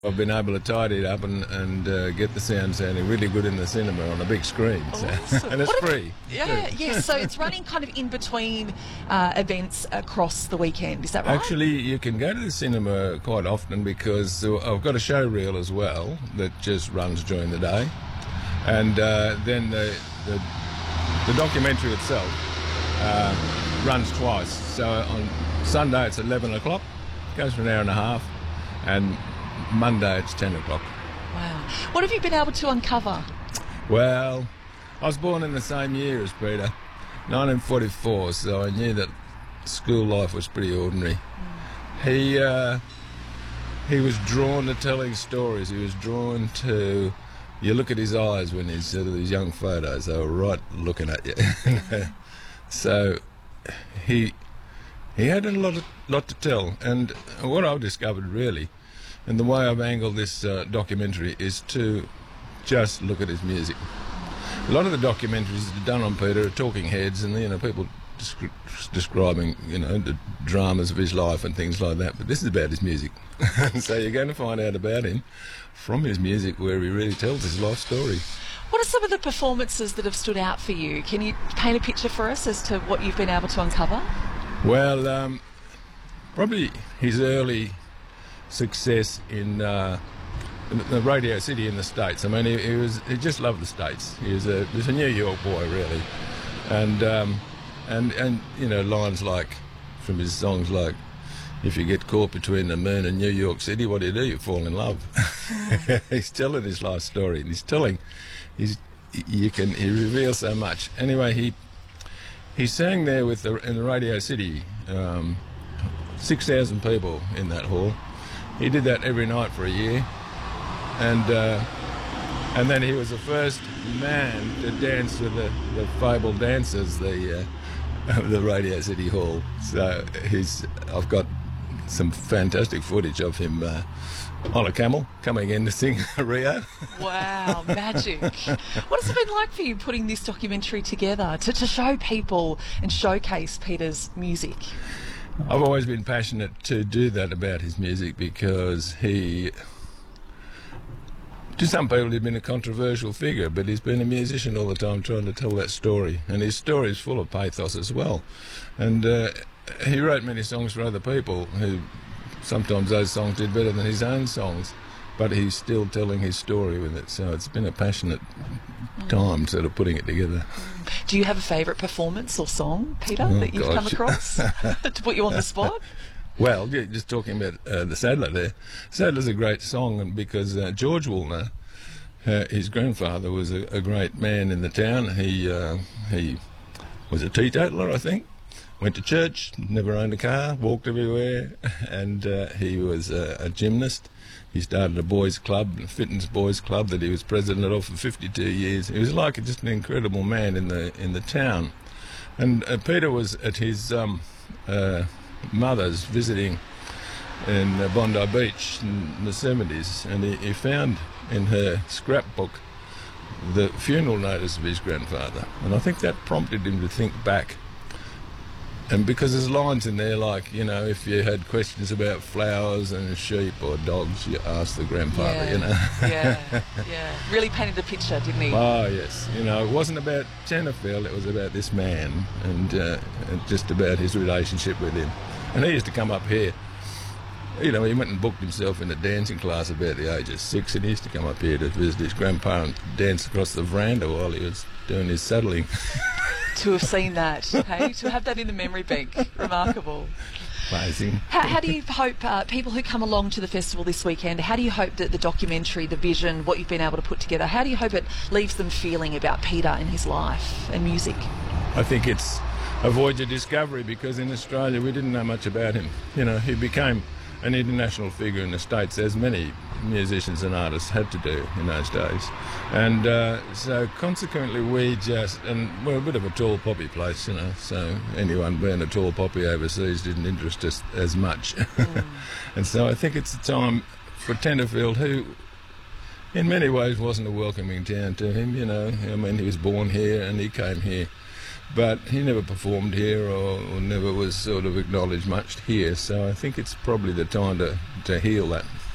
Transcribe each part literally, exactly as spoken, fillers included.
I've been able to tidy it up and, and uh, get the sound sounding really good in the cinema on a big screen. So. Awesome. And it's What if- free. Yeah, yes. So it's running kind of in between uh, events across the weekend. Is that right? Actually, you can go to the cinema quite often because uh, I've got a show reel as well that just runs during the day. And uh, then the, the, the documentary itself uh, runs twice. So on Sunday it's eleven o'clock, goes for an hour and a half, and Monday it's ten o'clock. Wow. What have you been able to uncover? Well, I was born in the same year as Peter, nineteen forty-four, so I knew that school life was pretty ordinary. Mm. He uh, he was drawn to telling stories. He was drawn to... You look at his eyes when he's uh, these young photos, they were right looking at you. So he he had a lot, of, lot to tell. And what I've discovered, really, and the way I've angled this uh, documentary is to just look at his music. A lot of the documentaries that are done on Peter are talking heads and, you know, people descri- describing, you know, the dramas of his life and things like that. But this is about his music. So you're going to find out about him from his music, where he really tells his life story. What are some of the performances that have stood out for you? Can you paint a picture for us as to what you've been able to uncover? Well, um, probably his early success in uh, the Radio City in the States. I mean, he, he was he just loved the States. He was a, he was a New York boy, really, and um, and and you know, lines like from his songs like, "If you get caught between the moon and New York City, what do you do? You fall in love." He's telling his life story, and he's telling, he's you can he reveals so much. Anyway, he he sang there with the in the Radio City, um, six thousand people in that hall. He did that every night for a year, and uh, and then he was the first man to dance with the, the fabled dancers, the uh, the Radio City Hall. So he's I've got some fantastic footage of him uh, on a camel coming in to sing Rio. Wow, magic. What has it been like for you putting this documentary together to, to show people and showcase Peter's music? I've always been passionate to do that about his music because he, to some people, he's been a controversial figure, but he's been a musician all the time trying to tell that story. And his story is full of pathos as well. And uh, he wrote many songs for other people who sometimes those songs did better than his own songs, but he's still telling his story with it. So it's been a passionate time sort of putting it together. Do you have a favourite performance or song, Peter, Oh, that you've gosh. come across to put you on the spot? Well, yeah, just talking about uh, the Saddler there. Saddler's a great song because uh, George Woolner, uh, his grandfather, was a, a great man in the town. He uh, he was a teetotaler, I think. Went to church, never owned a car, walked everywhere, and uh, he was a, a gymnast. He started a boys' club, a fitness boys' club that he was president of for fifty-two years. He was like just an incredible man in the in the town. And uh, Peter was at his um, uh, mother's visiting in uh, Bondi Beach in the seventies, and he, he found in her scrapbook the funeral notice of his grandfather. And I think that prompted him to think back. And because there's lines in there like, you know, if you had questions about flowers and sheep or dogs, you asked the grandfather, Yeah, you know. yeah, yeah. Really painted a picture, didn't he? Oh, yes. You know, it wasn't about Tenterfield, it was about this man and, uh, and just about his relationship with him. And he used to come up here. You know, he went and booked himself in a dancing class about the age of six, and he used to come up here to visit his grandparents, dance across the veranda while he was doing his saddling. To have seen that, hey? To have that in the memory bank. Remarkable. Amazing. How, how do you hope uh, people who come along to the festival this weekend, how do you hope that the documentary, the vision, what you've been able to put together, how do you hope it leaves them feeling about Peter and his life and music? I think it's a voyage of discovery because in Australia we didn't know much about him. You know, he became an international figure in the States, as many musicians and artists had to do in those days. And uh, so consequently we just, and we're a bit of a tall poppy place, you know, so anyone being a tall poppy overseas didn't interest us as much. Mm. And so I think it's a time for Tenterfield, who in many ways wasn't a welcoming town to him, you know. I mean, he was born here and he came here, but he never performed here or, or never was sort of acknowledged much here. So I think it's probably the time to, to heal that.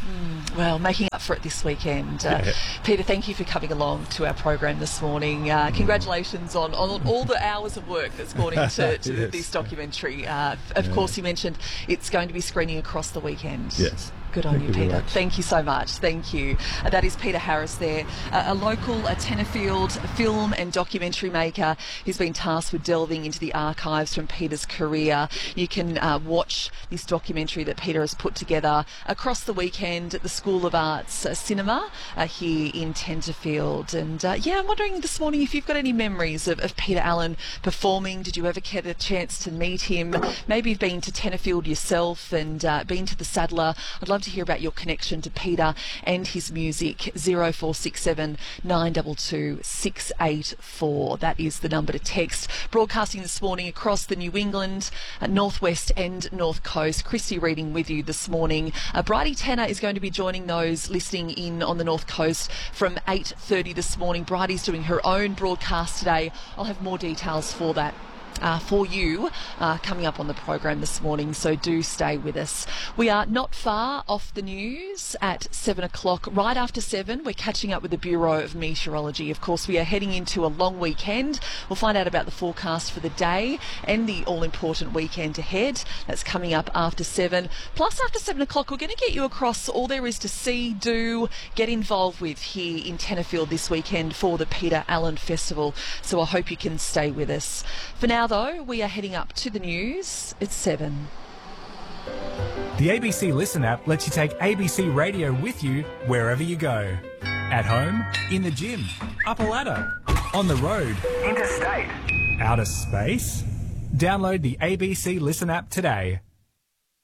Mm, well, making up for it this weekend. Uh, Yeah. Peter, thank you for coming along to our program this morning. Uh, congratulations on, on all the hours of work that's gone into to Yes. this documentary. Uh, of Yeah. course, you mentioned it's going to be screening across the weekend. Yes. Good on Thank you, you very Peter. much. Thank you so much. Thank you. Uh, that is Peter Harris there, uh, a local uh, Tenterfield film and documentary maker who's been tasked with delving into the archives from Peter's career. You can uh, watch this documentary that Peter has put together across the weekend at the School of Arts uh, Cinema uh, here in Tenterfield. And uh, yeah, I'm wondering this morning if you've got any memories of, of Peter Allen performing. Did you ever get a chance to meet him? Maybe you've been to Tenterfield yourself and uh, been to the Saddler. I'd love to hear about your connection to Peter and his music. zero four six seven nine two two six eight four. That is the number to text. Broadcasting this morning across the New England, uh, Northwest and North Coast. Christy Reading with you this morning. Uh, Bridie Tanner is going to be joining those listening in on the North Coast from eight thirty this morning. Bridie's doing her own broadcast today. I'll have more details for that. Uh, for you uh, coming up on the program this morning, so do stay with us. We are not far off the news at seven o'clock. Right after seven, we're catching up with the Bureau of Meteorology. Of course, we are heading into a long weekend. We'll find out about the forecast for the day and the all-important weekend ahead. That's coming up after seven. Plus, after seven o'clock, we're going to get you across all there is to see, do, get involved with here in Tenterfield this weekend for the Peter Allen Festival. So I hope you can stay with us. For now, though, we are heading up to the news. It's seven. The A B C Listen app lets you take A B C Radio with you wherever you go. At home, in the gym, up a ladder, on the road, interstate, outer space. Download the A B C Listen app today.